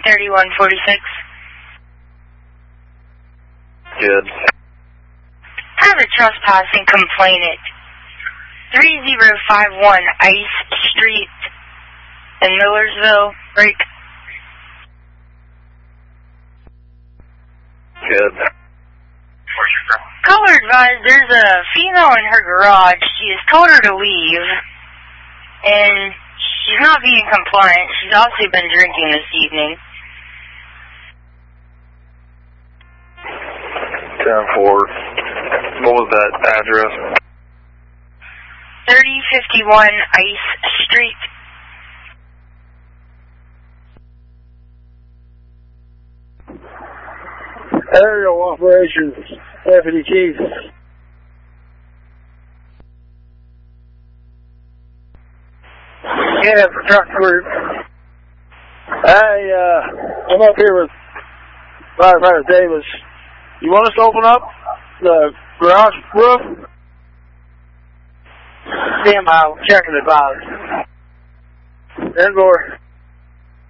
3146. Good. I have a trespassing complainant. 3051 Ice Street in Millersville, Break. Good. Caller advised there's a female in her garage. She has told her to leave, and she's not being compliant. She's also been drinking this evening. 10-4. What was that address? 3051 Ice Street. Aerial Operations Deputy Chief. Yeah, for truck group. I'm up here with Firefighter Davis. You want us to open up the garage roof? Stand by, checking the bottom. Endor.